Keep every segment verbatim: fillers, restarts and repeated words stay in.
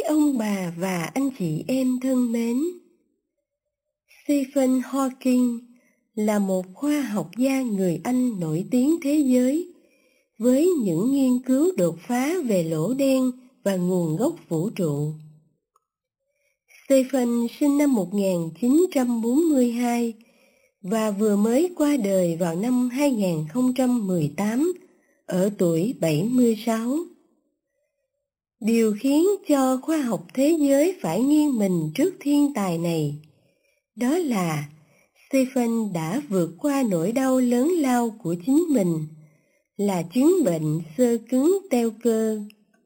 ông bà và anh chị em thân mến, Stephen Hawking là một khoa học gia người Anh nổi tiếng thế giới với những nghiên cứu đột phá về lỗ đen và nguồn gốc vũ trụ. Stephen sinh năm một nghìn chín trăm bốn mươi hai và vừa mới qua đời vào năm hai nghìn không trăm mười tám ở tuổi bảy mươi sáu. Điều khiến cho khoa học thế giới phải nghiêng mình trước thiên tài này, đó là Stephen đã vượt qua nỗi đau lớn lao của chính mình, là chứng bệnh xơ cứng teo cơ.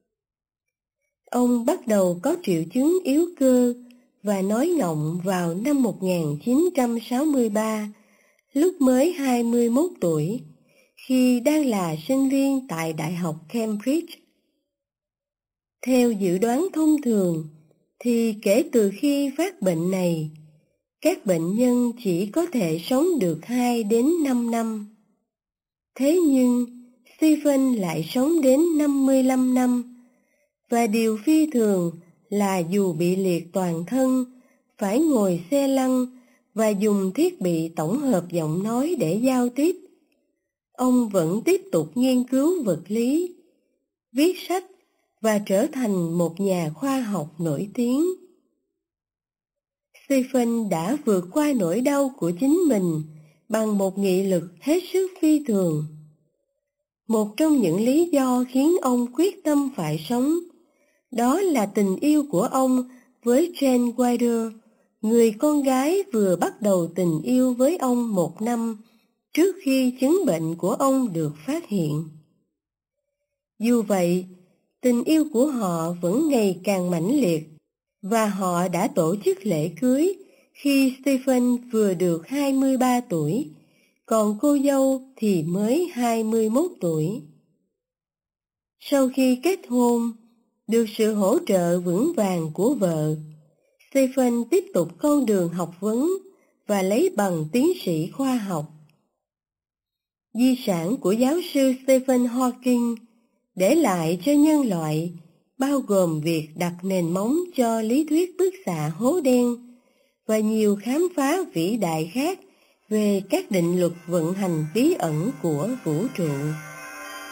Ông bắt đầu có triệu chứng yếu cơ và nói ngọng vào năm một nghìn chín trăm sáu mươi ba, lúc mới hai mươi mốt tuổi, khi đang là sinh viên tại Đại học Cambridge. Theo dự đoán thông thường, thì kể từ khi phát bệnh này, các bệnh nhân chỉ có thể sống được hai đến năm năm. Thế nhưng, Stephen lại sống đến năm mươi lăm năm, và điều phi thường là dù bị liệt toàn thân, phải ngồi xe lăn và dùng thiết bị tổng hợp giọng nói để giao tiếp, ông vẫn tiếp tục nghiên cứu vật lý, viết sách và trở thành một nhà khoa học nổi tiếng. Stephen đã vượt qua nỗi đau của chính mình bằng một nghị lực hết sức phi thường. Một trong những lý do khiến ông quyết tâm phải sống, đó là tình yêu của ông với Jane Wilder, người con gái vừa bắt đầu tình yêu với ông một năm trước khi chứng bệnh của ông được phát hiện. Dù vậy, tình yêu của họ vẫn ngày càng mãnh liệt, và họ đã tổ chức lễ cưới khi Stephen vừa được hai mươi ba tuổi, còn cô dâu thì mới hai mươi mốt tuổi. Sau khi kết hôn, được sự hỗ trợ vững vàng của vợ, Stephen tiếp tục con đường học vấn và lấy bằng tiến sĩ khoa học. Di sản của giáo sư Stephen Hawking để lại cho nhân loại bao gồm việc đặt nền móng cho lý thuyết bức xạ hố đen và nhiều khám phá vĩ đại khác về các định luật vận hành bí ẩn của vũ trụ.